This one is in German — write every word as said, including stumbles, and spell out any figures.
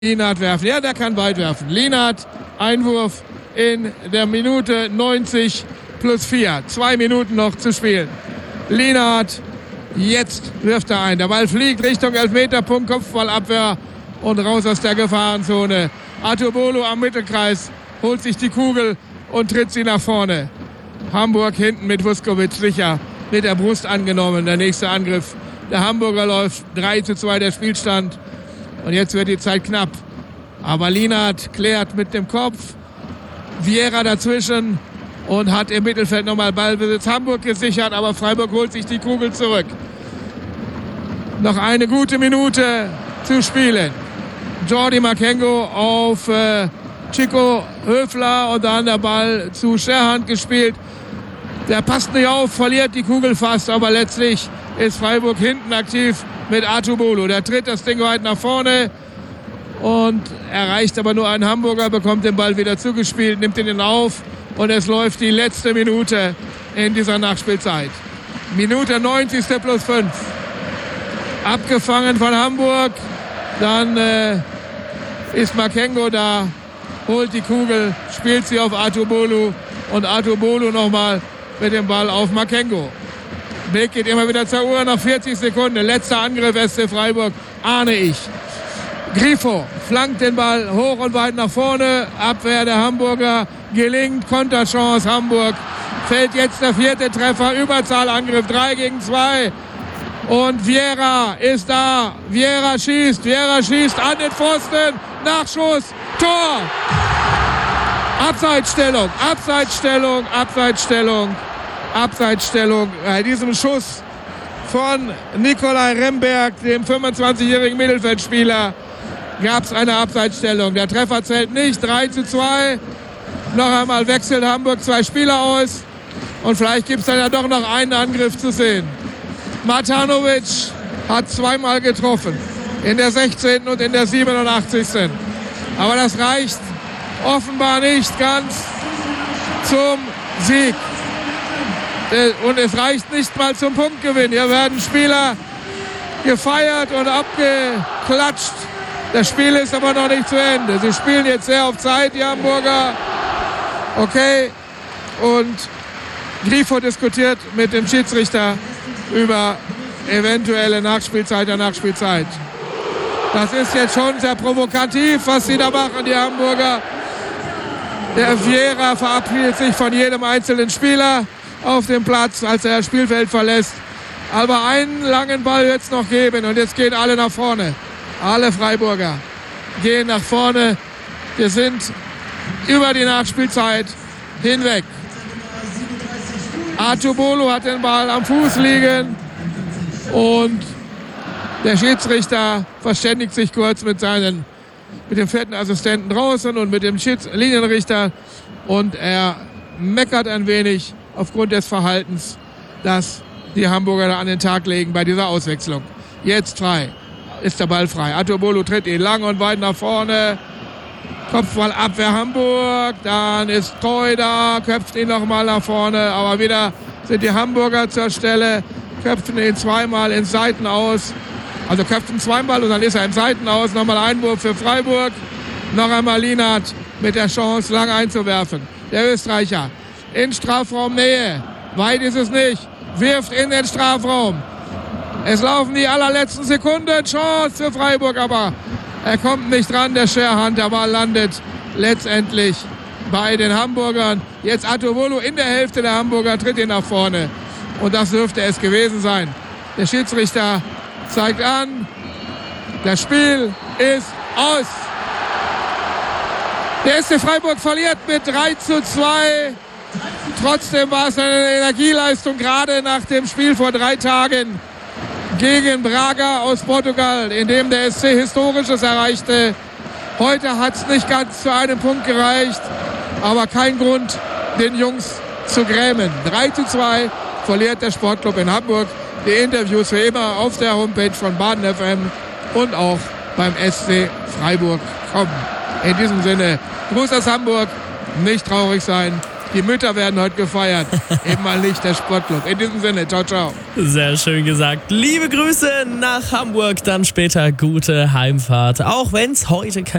Lienhardt werfen. Ja, der kann weit werfen. Lienhardt, Einwurf in der Minute neunzig plus vier. Zwei Minuten noch zu spielen. Lienhardt, jetzt wirft er ein. Der Ball fliegt Richtung Elfmeterpunkt, Kopfballabwehr und raus aus der Gefahrenzone. Atubolo am Mittelkreis holt sich die Kugel und tritt sie nach vorne. Hamburg hinten mit Vuskovic sicher mit der Brust angenommen. Der nächste Angriff der Hamburger läuft. drei zu zwei der Spielstand. Und jetzt wird die Zeit knapp. Aber Lienhardt klärt mit dem Kopf. Vieira dazwischen und hat im Mittelfeld nochmal Ballbesitz. Hamburg gesichert, aber Freiburg holt sich die Kugel zurück. Noch eine gute Minute zu spielen. Jordi Makengo auf äh, Chico Höfler und dann der Ball zu Scherhand gespielt. Der passt nicht auf, verliert die Kugel fast, aber letztlich ist Freiburg hinten aktiv mit Atubolo. Der tritt das Ding weit nach vorne und erreicht aber nur einen Hamburger, bekommt den Ball wieder zugespielt, nimmt ihn auf und es läuft die letzte Minute in dieser Nachspielzeit. Minute neunzig plus fünf. Abgefangen von Hamburg, dann äh, ist Makengo da, holt die Kugel, spielt sie auf Atubolo und Atubolo nochmal mit dem Ball auf Makengo. Weg geht immer wieder zur Uhr, noch vierzig Sekunden. Letzter Angriff S C Freiburg, ahne ich. Grifo flankt den Ball hoch und weit nach vorne. Abwehr der Hamburger gelingt. Konterchance Hamburg. Fällt jetzt der vierte Treffer. Überzahlangriff drei gegen zwei. Und Vieira ist da. Vieira schießt. Vieira schießt an den Pfosten. Nachschuss. Tor. Abseitsstellung. Abseitsstellung. Abseitsstellung. Abseitsstellung. Bei diesem Schuss von Nikolai Remberg, dem fünfundzwanzigjährigen Mittelfeldspieler, gab es eine Abseitsstellung. Der Treffer zählt nicht. drei zu zwei. Noch einmal wechselt Hamburg zwei Spieler aus. Und vielleicht gibt es dann ja doch noch einen Angriff zu sehen. Matanovic hat zweimal getroffen. In der sechzehnten und in der siebenundachtzigsten Aber das reicht offenbar nicht ganz zum Sieg. Und es reicht nicht mal zum Punktgewinn. Hier werden Spieler gefeiert und abgeklatscht. Das Spiel ist aber noch nicht zu Ende. Sie spielen jetzt sehr auf Zeit, die Hamburger. Okay. Und Grifo diskutiert mit dem Schiedsrichter über eventuelle Nachspielzeit der Nachspielzeit. Das ist jetzt schon sehr provokativ, was sie da machen, die Hamburger. Der Vieira verabschiedet sich von jedem einzelnen Spieler auf dem Platz, als er das Spielfeld verlässt. Aber einen langen Ball wird es noch geben und jetzt gehen alle nach vorne. Alle Freiburger gehen nach vorne. Wir sind über die Nachspielzeit hinweg. Atubolo hat den Ball am Fuß liegen und der Schiedsrichter verständigt sich kurz mit seinen, mit dem vierten Assistenten draußen und mit dem Schieds- Linienrichter und er meckert ein wenig aufgrund des Verhaltens, das die Hamburger da an den Tag legen bei dieser Auswechslung. Jetzt frei. Ist der Ball frei. Atubolo tritt ihn lang und weit nach vorne. Kopfballabwehr Hamburg. Dann ist Treu da, köpft ihn nochmal nach vorne. Aber wieder sind die Hamburger zur Stelle. Köpfen ihn zweimal ins Seiten aus. Also köpfen zweimal und dann ist er im Seiten aus. Nochmal Einwurf für Freiburg. Noch einmal Lienhardt mit der Chance, lang einzuwerfen. Der Österreicher in Strafraumnähe. Weit ist es nicht. Wirft in den Strafraum. Es laufen die allerletzten Sekunden. Chance für Freiburg, aber er kommt nicht ran, der Scherhand. Der Ball landet letztendlich bei den Hamburgern. Jetzt Atubolo in der Hälfte der Hamburger, tritt ihn nach vorne. Und das dürfte es gewesen sein. Der Schiedsrichter zeigt an, das Spiel ist aus. Der S C Freiburg verliert mit drei zu zwei. Trotzdem war es eine Energieleistung, gerade nach dem Spiel vor drei Tagen gegen Braga aus Portugal, in dem der S C Historisches erreichte. Heute hat es nicht ganz zu einem Punkt gereicht, aber kein Grund, den Jungs zu grämen. drei zu zwei verliert der Sportclub in Hamburg. Die Interviews wie immer auf der Homepage von Baden F M und auch beim S C Freiburg kommen. In diesem Sinne, Gruß aus Hamburg, nicht traurig sein. Die Mütter werden heute gefeiert. Eben mal nicht der Sportclub. In diesem Sinne, ciao, ciao. Sehr schön gesagt. Liebe Grüße nach Hamburg, dann später gute Heimfahrt. Auch wenn es heute kein